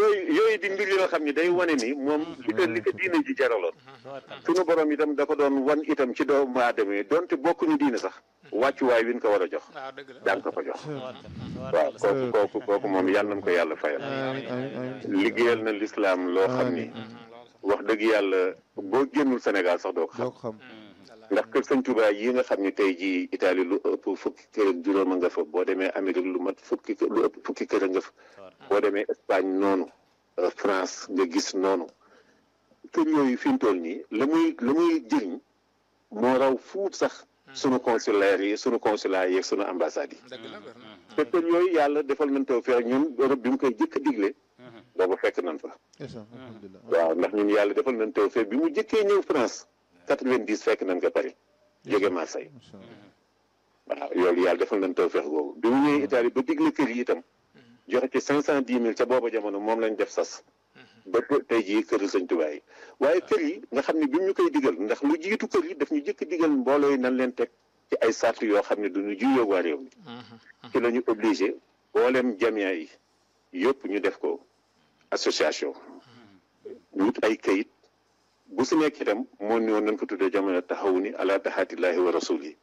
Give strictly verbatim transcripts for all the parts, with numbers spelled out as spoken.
yooyu yooyu di mbir yoo xam ne day wane ni moom li ko li ko diine ji jaraloon sunu borom itam da ko doon wan itam ci doomu aadama yi donte bokkuñu diine sax wàccuwaay wi ñu ko war a jox daan ko ko jox waaw kooku kooku kooku moom yàlla nañ ko yàlla fayal liggéeyal na lislaam loo xam ni wax dëgg yàlla boo génnul Sénégal sax doo ko xam ndax kër sëñ Touba yi nga xam ne tey jii Italie lu ëpp fukki kër ak juróom a nga fa boo demee Amérique lu mat fukki lu ëpp fukki kër a nga fa boo demee Espagne noonu France nga gis noonu kër yooyu fi mu toll nii la muy la muy jëriñ moo raw fuut sax sunu consulaire yi sunu consulat yi ak sunu ambassade yi te kër yooyu yàlla defal nañ taw feex ñun Europe bi mu koy jëkk a digle boobu fekk nañ fa waaw ndax ñun yàlla defal nañ taw feex bi mu jëkkee ñëw France quatre-vingt-dix fekk nañ ko Paris jóge Marseille waaw loolu yàlla defal nañ taw feex googu bi mu ñëwee Italie ba digle kër yi itam joxe ci cinq cent dix mille ca booba jamono moom lañ def sas ba tey jii këru sëñ Tuubaa yi waaye kër yi nga xam ne bi ñu koy digal ndax lu jiitu kër yi daf ñu jëkk digal mbooloo yi nan leen teg ci ay sart yoo xam ne duñu juyoo waa réew mi ci la ñu obligé booleem jamia yi yëpp ñu def ko association wut ay kayit bu si nekk itam moo ni woon nañ ko tuddee jamono taxawu ni ala taxaatillaahi wa rasul yi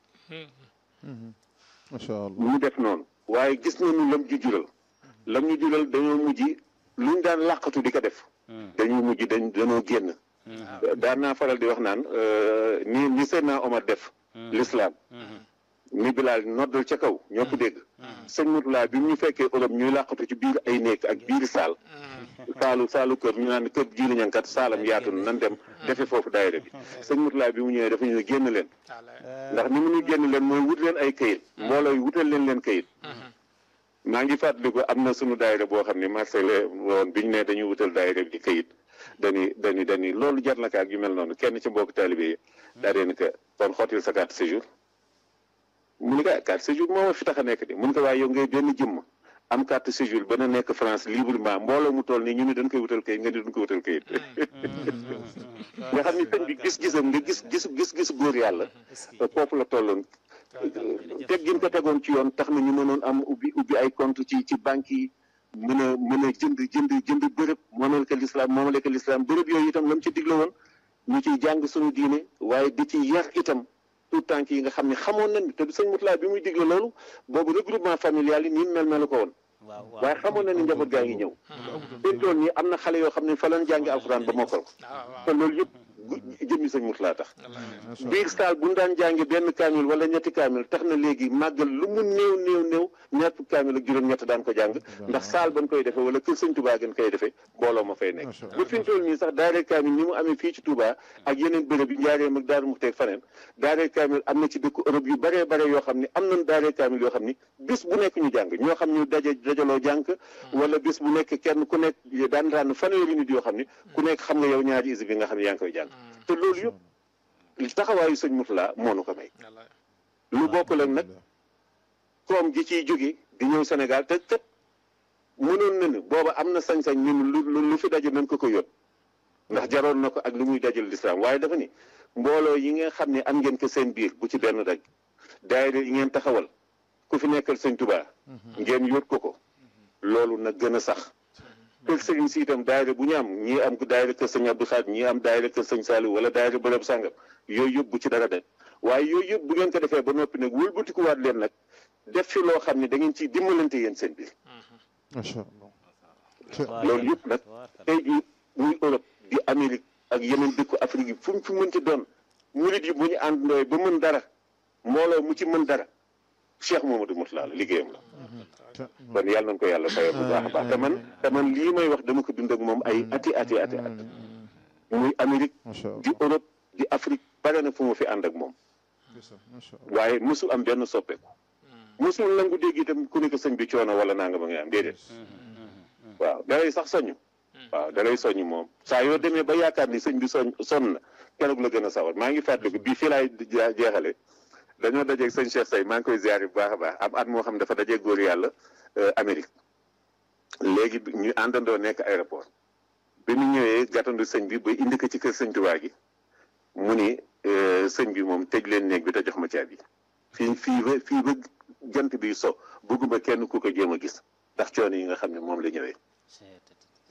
macha allah ñu def noonu waaye gis nañu lam ju jural lam ñu jural dañoo mujj luñ daan làqatu di ko def dañuy mujj dañ dañoo génn daan naa faral di wax naan ni ni Seydina Omar def l'islam ni Bilaal noddal ca kaw ñoo ko dégg sëñ Mutulaa bi ñu fekkee Europe ñuy làqatu ci biir ay néeg ak biir saal saalu saalu kër ñu naan kër jiili ñankat saalam yaatu na nan dem defe foofu daayira bi sëñ Mutulaa bi mu ñëwee dafa ñu génn leen ndax ni mu ñu génn leen mooy wut leen ay kayit mbooloo yi wutal leen leen kayit maa ngi fàttaliku am na sunu daayira boo xam ne Marseille woon bi ñu ne dañuy wutal daayira bi kayit dañuy dañuy dañuy loolu jar na kaak yu mel noonu kenn ci mbokk taalibe yi daa deen que kon xottil sa carte séjour mu ni ko carte séjour moo ma fi tax a nekk de mun ko waaye yow ngay benn jëmm am carte séjour ba na nekk France librement mbooloo mu toll nii ñu ni dañ koy wutal kayit nga ni duñ ko wutal kayit nga xam ni sëñ bi gis-gisam nga gis gis gis-gis góor yàlla foofu la tolloon teggin ko tegoon ci yoon tax na ñu mënoon am ubbi ubbi ay compte ci ci banques yi mën a mën a jënd jënd jënd bërëb moomeel ko lislaam moomale ko lislaam bërëb yooyu itam la mu ci digle woon ñu ciy jàng suñu diine waaye di ci yar itam tout tànk yi nga xam ne xamoon nañ te sëñ Mutulaa bi muy digle loolu boobu regroupement familial yi nii mel melu ko woon waaye xamoon na ni njaboot gaa ngi ñëw te tool ñi am na xale yoo xam ne fa lañ jàngi alxuraan ba mokkal ko te loolu yëpp jëmmi sëñ Mutulaa tax biir saal bu ñu daan jàngi benn kaamil wala ñetti kaamil tax na léegi màggal lu mu néew néew néew ñett kaamil ak juróom-ñett daan ko jàng ndax saal bañ koy defee wala kër sëñ Touba gën koy defee mbooloo ma fay nekk ba fi ñu toll nii sax daare kaamil ni mu amee fii ci Touba ak yeneen bërëb yi Njaaréem ak Daaru Muxti ak faneen daare kaamil am na ci dëkku Europe yu baree bare yoo xam ne am nañ daare kaamil yoo xam ni bés bu nekk ñu jàng ñoo xam ñu daje dajaloo jàng wala bés bu nekk kenn ku nekk daan daan fanweeri nit yoo xam ni ku nekk xam nga yow ñaari isib yi nga xam ne yaa ngi koy jàng te loolu yëpp li taxawaayu sëñ Mutulaa moo nu ko may lu bokkul ak nag koom gi ciy jóge di ñëw Sénégal te kat mënoon na ne booba am na sañ-sañ ñun lu lu fi daje nañ ko ko yóbbu ndax jaroon na ko ak lu muy dajal lislaam waaye dafa ni mbooloo yi nga xam ne am ngeen ko seen biir bu ci benn daj daayira yi ngeen taxawal ku fi nekkal sëñ Touba ngeen yóot ko ko loolu nag gën a sax kër sëriñ si itam daayira bu ñu am ñii am daayira kër sëñ Abdou Khadre ñii am daayira kër sëñ Saliou wala daayira bërëb sàngam yooyu yëpp bu ci dara dem waaye yooyu yëpp bu ngeen ko defee ba noppi nag wëlbatikuwaat leen nag def fi loo xam ne da ngeen ciy dimbalante yéen seen biir. macha allah. loolu yëpp nag tey jii muy Europe di Amérique ak yeneen dëkku Afrique yi fu mu fi mënti doon murit yi bu ñu àndandoo ba mën dara mbooloo mu ci mën dara Cheikh Mouhamadou Mourtala la liggéeyam la. kon yàlla nañ ko yàlla fayal bu baax a baax te man te man lii may wax dama ko dund ak moom ay ati ati ati at muy Amérique di Europe di Afrique bare na fu mu fi ànd ak moom waaye mosul am benn soppeeku mosul nangu dégg itam ku ne ko sëñ bi coono wala naa nga ba ngay am déedéet waaw dalay sax soññ waaw dalay soññ moom saa yoo demee ba yaakaar ni sëñ bi soñ sonn na keroog la gën a sawar maa ngi fàttaliku bii fii laay jeexale dañoo dajeeg sëñ Cheikh Say maa ngi koy ziare bu baax a baax am at moo xam dafa dajeeg góor yàlla Amérique léegi ñu àndandoo nekk aéroport bi mu ñëwee gàttandu sëñ bi ba indi ko ci kër sëñ Tuubaa gi mu ni sëñ bi moom tëj leen néeg bi te jox ma caabi fii fii ba fii ba jant bi so bëgguma kenn ku ko jéem a gis ndax coono yi nga xam ne moom la ñëwee